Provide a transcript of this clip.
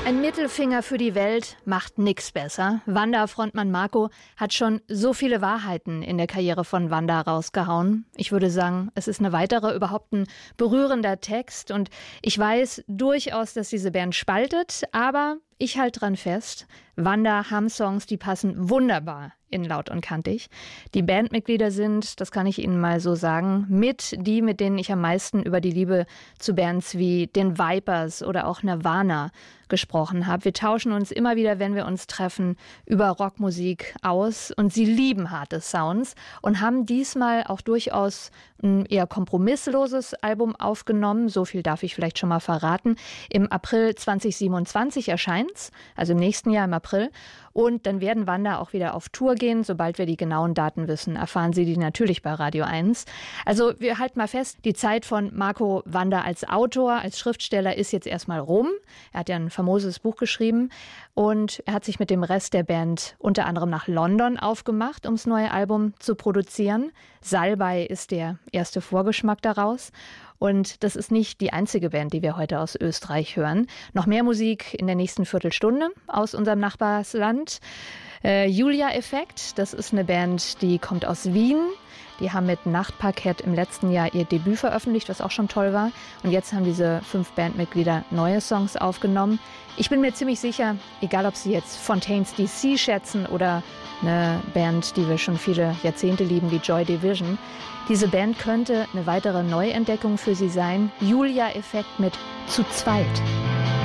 Ein Mittelfinger für die Welt macht nix besser. Wanda-Frontmann Marco hat schon so viele Wahrheiten in der Karriere von Wanda rausgehauen. Ich würde sagen, es ist eine weitere, überhaupt ein berührender Text. Und ich weiß durchaus, dass diese Band spaltet, aber ich halte dran fest. Wanda haben Songs, die passen wunderbar in Laut und Kantig. Die Bandmitglieder sind, das kann ich Ihnen mal so sagen, mit denen ich am meisten über die Liebe zu Bands wie den Vipers oder auch Nirvana gesprochen habe. Wir tauschen uns immer wieder, wenn wir uns treffen, über Rockmusik aus und sie lieben harte Sounds und haben diesmal auch durchaus ein eher kompromissloses Album aufgenommen. So viel darf ich vielleicht schon mal verraten. Im April 2027 erscheint's, also im nächsten Jahr im April. Und dann werden Wanda auch wieder auf Tour gehen. Sobald wir die genauen Daten wissen, erfahren Sie die natürlich bei Radio 1. Also wir halten mal fest, die Zeit von Marco Wanda als Autor, als Schriftsteller ist jetzt erstmal rum. Er hat ja ein famoses Buch geschrieben und er hat sich mit dem Rest der Band unter anderem nach London aufgemacht, um das neue Album zu produzieren. Salbei ist der erste Vorgeschmack daraus. Und das ist nicht die einzige Band, die wir heute aus Österreich hören. Noch mehr Musik in der nächsten Viertelstunde aus unserem Nachbarsland. Julia Effekt, das ist eine Band, die kommt aus Wien. Die haben mit Nachtparkett im letzten Jahr ihr Debüt veröffentlicht, was auch schon toll war. Und jetzt haben diese 5 Bandmitglieder neue Songs aufgenommen. Ich bin mir ziemlich sicher, egal ob Sie jetzt Fontaines DC schätzen oder eine Band, die wir schon viele Jahrzehnte lieben, wie Joy Division, diese Band könnte eine weitere Neuentdeckung für Sie sein. Julia Effekt mit Zu zweit.